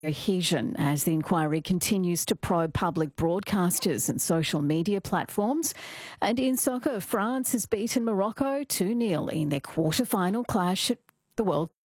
cohesion as the inquiry continues to probe public broadcasters and social media platforms. And in soccer, France has beaten Morocco 2-0 in their quarter-final clash at the World